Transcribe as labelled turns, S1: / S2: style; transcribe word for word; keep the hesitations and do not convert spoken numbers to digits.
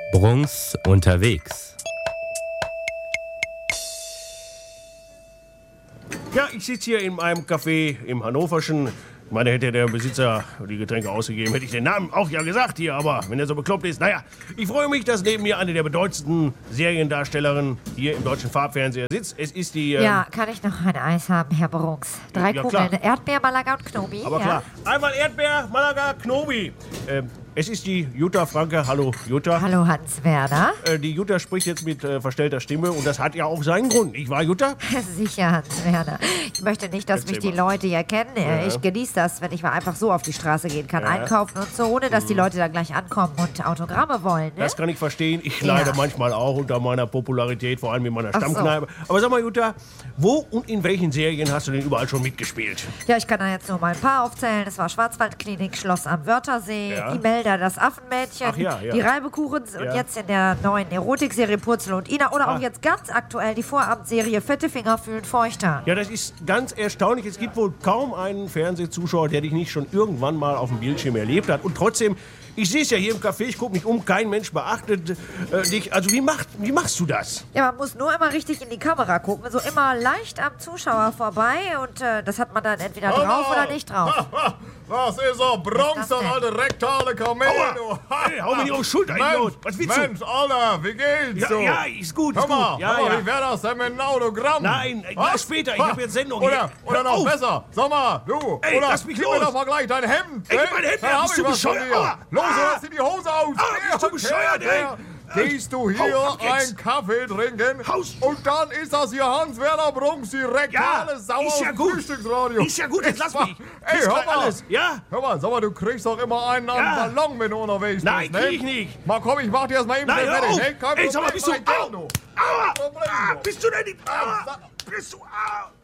S1: Bruns unterwegs.
S2: Ja, ich sitze hier in einem Café im Hannoverschen. Ich meine, hätte der Besitzer die Getränke ausgegeben, hätte ich den Namen auch ja gesagt hier. Aber wenn er so bekloppt ist, naja, ich freue mich, dass neben mir eine der bedeutendsten Seriendarstellerinnen hier im deutschen Farbfernseher sitzt. Es ist die... Ähm
S3: Ja, kann ich noch ein Eis haben, Herr Brunks? Drei
S2: Ja,
S3: Kugeln,
S2: klar.
S3: Erdbeer, Malaga und Knobi.
S2: Aber
S3: ja?
S2: klar, einmal Erdbeer, Malaga, Knobi. Ähm, es ist die Jutta Franke. Hallo, Jutta.
S3: Hallo, Hans-Werner.
S2: Äh, die Jutta spricht jetzt mit äh, verstellter Stimme und das hat ja auch seinen Grund, nicht wahr, Jutta?
S3: Sicher, Hans-Werner. Ich möchte nicht, dass
S2: Erzähl
S3: mich die
S2: mal.
S3: Leute hier kennen.
S2: Ja.
S3: Ich genieße das, wenn ich mal einfach so auf die Straße gehen kann,
S2: Ja.
S3: einkaufen und so, ohne dass die Leute dann gleich ankommen und Autogramme wollen. Ne?
S2: Das kann ich verstehen. Ich
S3: Ja.
S2: leide manchmal auch unter meiner Popularität, vor allem in meiner
S3: Ach so.
S2: Stammkneipe. Aber sag mal, Jutta, wo und in welchen Serien hast du denn überall schon mitgespielt?
S3: Ja, ich kann da jetzt nur mal ein paar aufzählen. Das war Schwarzwaldklinik, Schloss am Wörthersee,
S2: Ja.
S3: Imelda, das Affenmädchen,
S2: Ach ja, ja.
S3: die Reibekuchen und
S2: Ja.
S3: jetzt in der neuen Erotikserie Purzel und Ina oder
S2: Ah.
S3: auch jetzt ganz aktuell die Vorabendserie Fette Finger fühlen feuchter.
S2: Ja, das ist ganz erstaunlich. Es gibt wohl kaum einen Fernsehzuschauer, der dich nicht schon irgendwann mal auf dem Bildschirm erlebt hat. Und trotzdem, ich sehe es ja hier im Café, ich gucke mich um, kein Mensch beachtet äh, dich. Also wie, macht, wie machst du das?
S3: Ja, man muss nur immer richtig in die Kamera gucken, so immer leicht am Zuschauer vorbei und äh, das hat man dann entweder drauf oder nicht drauf.
S4: Das ist so Bronx,
S3: Was ist das
S4: das alte rektale Kamel.
S2: Aua! Hey, hau mir nicht auf die Schulter,
S4: Mensch,
S2: Idiot. Was willst du?
S4: Mensch, Alter, wie geht's
S2: Ja,
S4: so?
S2: ja, ist gut, ist
S4: Hör mal,
S2: gut. Ja,
S4: hör mal,
S2: ja.
S4: wie wär das denn mit einem Autogramm?
S2: Nein, äh,
S4: Was?
S2: ja, später, ich
S4: Ha,
S2: hab jetzt Sendung
S4: Oder,
S2: hier.
S4: oder
S2: Hör
S4: noch
S2: auf.
S4: besser, sag mal, du,
S2: Ey,
S4: oder
S2: lass mich
S4: gib
S2: los.
S4: mir doch mal gleich dein Hemd.
S2: Ey,
S4: ne?
S2: gib mein Hemd
S4: Dann
S2: her,
S4: hab
S2: bist
S4: ich
S2: du
S4: was von
S2: bescheuert?
S4: dir.
S2: Aua.
S4: Los,
S2: Ah.
S4: oder zieh die Hose aus.
S2: Ah, bist du
S4: Her,
S2: bescheuert,
S4: her,
S2: ey?
S4: her. Gehst du hier
S2: Hau ab jetzt.
S4: einen Kaffee trinken
S2: Haus.
S4: und dann ist das hier Hans-Werner Brunks, die rektale
S2: Ja,
S4: Sau
S2: ist ja
S4: auf
S2: gut.
S4: Frühstücksradio.
S2: Ist ja gut, jetzt lass mich.
S4: Ey,
S2: Ist
S4: hör
S2: gleich
S4: mal.
S2: alles. Ja?
S4: Hör mal, sag mal, du kriegst doch immer einen an
S2: Ja.
S4: den Ballon, wenn du unterwegs
S2: Nein,
S4: bist, ne?
S2: krieg ich nicht.
S4: Mal komm, ich mach dir das mal eben
S2: Nein,
S4: schnell
S2: hör
S4: fertig,
S2: auf.
S4: ne? Kein
S2: Ey, sag mal,
S4: Problem,
S2: bist du...
S4: gleich gern,
S2: Au.
S4: du.
S2: Aua.
S4: Kein Problem,
S2: Ah,
S4: du.
S2: bist du denn nicht... Aua.
S4: Sag-
S2: Bist du... Aua.